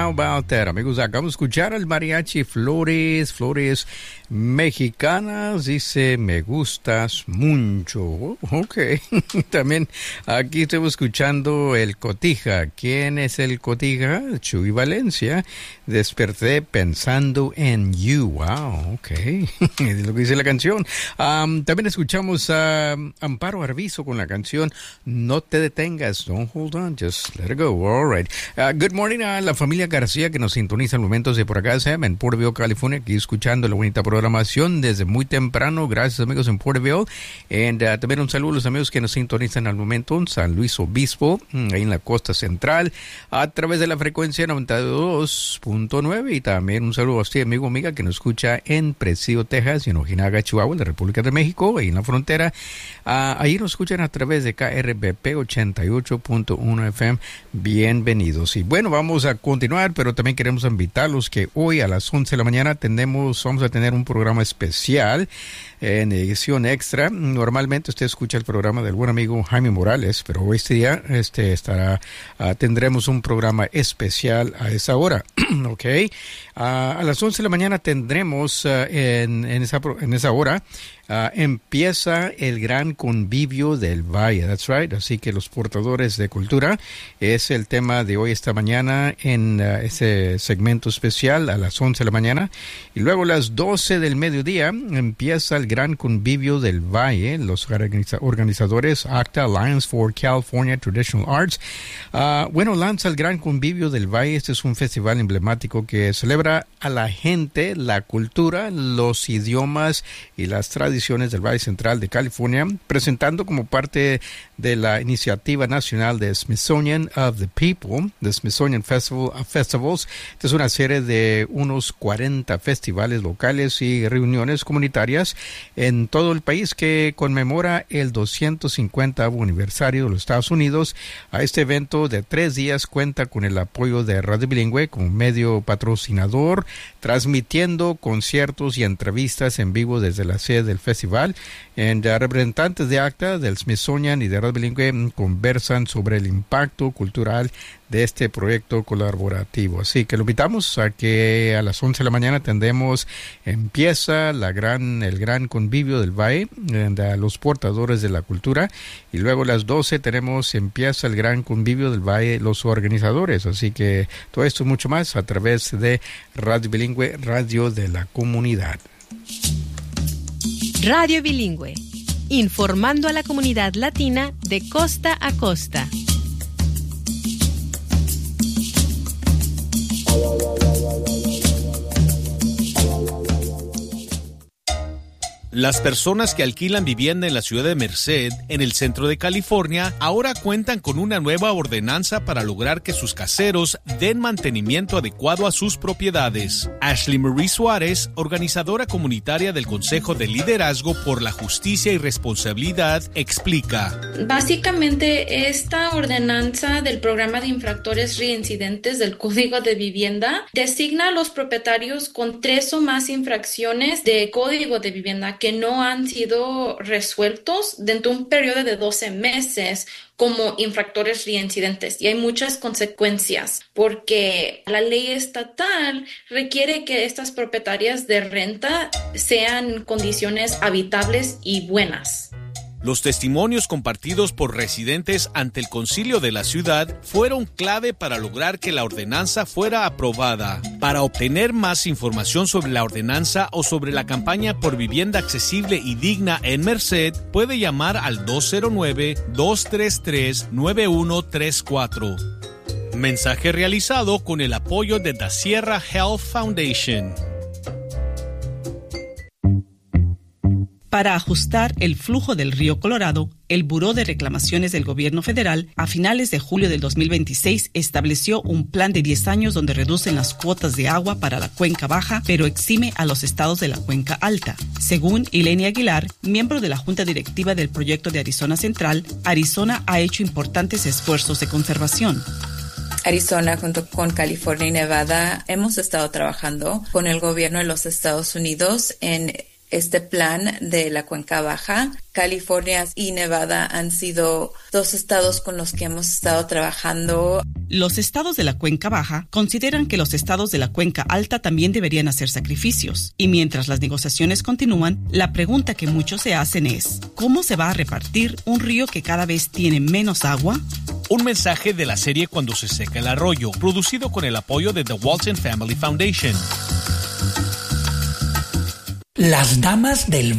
How about that, amigos? Acabamos de escuchar al mariachi Flores Mexicanas. Dice, me gustas mucho. Ok. También aquí estoy escuchando el Cotija. ¿Quién es el Cotija? Chuy Valencia. Desperté pensando en you. Wow, ok. Es lo que dice la canción. También escuchamos a Amparo Arvizo con la canción No te detengas. Don't hold on, just let it go. All right. Good morning a la familia García que nos sintoniza en momentos de por acá, Sam, en Porterville, California, aquí escuchando la bonita programación desde muy temprano. Gracias, amigos, en Porterville. Y también un saludo a los amigos que nos sintonizan al momento en San Luis Obispo, ahí en la costa central, a través de la frecuencia 92.9. Y también un saludo a usted, amigo, amiga, que nos escucha en Presidio, Texas, y en Ojinaga, Chihuahua, en la República de México, ahí en la frontera. Ahí nos escuchan a través de KRBP 88.1 FM. Bienvenidos. Y bueno, vamos a continuar, pero también queremos invitarlos que hoy a las 11 de la mañana vamos a tener un programa especial en edición extra. Normalmente usted escucha el programa del buen amigo Jaime Morales, pero hoy este día tendremos un programa especial a esa hora. Ok. A las 11 de la mañana tendremos en esa hora empieza el gran convivio del Valle. That's right. Así que los portadores de cultura es el tema de hoy esta mañana en ese segmento especial a las 11 de la mañana. Y luego a las 12 del mediodía empieza el gran convivio del Valle. Los organizadores ACTA, Alliance for California Traditional Arts, lanza el gran convivio del Valle. Este es un festival emblemático que celebra a la gente, la cultura, los idiomas y las tradiciones del Valle Central de California, presentando como parte de la iniciativa nacional de Smithsonian of the People, the Smithsonian Festival of Festivals. Esta es una serie de unos 40 festivales locales y reuniones comunitarias en todo el país que conmemora el 250 aniversario de los Estados Unidos. A este evento de 3 días cuenta con el apoyo de Radio Bilingüe como medio patrocinador, transmitiendo conciertos y entrevistas en vivo desde la sede del festival. Representantes de ACTA, del Smithsonian y de Radio Bilingüe conversan sobre el impacto cultural de este proyecto colaborativo. Así que lo invitamos a que a las 11 de la mañana empieza el gran convivio del Valle, los portadores de la cultura, y luego a las 12 empieza el gran convivio del Valle, los organizadores. Así que todo esto y mucho más a través de Radio Bilingüe, radio de la comunidad. Radio Bilingüe, informando a la comunidad latina de costa a costa. Las personas que alquilan vivienda en la ciudad de Merced, en el centro de California, ahora cuentan con una nueva ordenanza para lograr que sus caseros den mantenimiento adecuado a sus propiedades. Ashley Marie Suárez, organizadora comunitaria del Consejo de Liderazgo por la Justicia y Responsabilidad, explica. Básicamente, esta ordenanza del programa de infractores reincidentes del Código de Vivienda designa a los propietarios con 3 o más infracciones de Código de Vivienda que no han sido resueltos dentro de un periodo de 12 meses como infractores reincidentes. Y hay muchas consecuencias porque la ley estatal requiere que estas propietarias de renta sean condiciones habitables y buenas. Los testimonios compartidos por residentes ante el concilio de la ciudad fueron clave para lograr que la ordenanza fuera aprobada. Para obtener más información sobre la ordenanza o sobre la campaña por vivienda accesible y digna en Merced, puede llamar al 209-233-9134. Mensaje realizado con el apoyo de Da Sierra Health Foundation. Para ajustar el flujo del río Colorado, el Buró de Reclamaciones del Gobierno Federal, a finales de julio del 2026, estableció un plan de 10 años donde reducen las cuotas de agua para la cuenca baja, pero exime a los estados de la cuenca alta. Según Ilenia Aguilar, miembro de la Junta Directiva del Proyecto de Arizona Central, Arizona ha hecho importantes esfuerzos de conservación. Arizona, junto con California y Nevada, hemos estado trabajando con el gobierno de los Estados Unidos en este plan de la Cuenca Baja. California y Nevada han sido 2 estados con los que hemos estado trabajando. Los estados de la Cuenca Baja consideran que los estados de la Cuenca Alta también deberían hacer sacrificios. Y mientras las negociaciones continúan, la pregunta que muchos se hacen es, ¿cómo se va a repartir un río que cada vez tiene menos agua? Un mensaje de la serie Cuando se seca el arroyo, producido con el apoyo de The Walton Family Foundation. Las damas del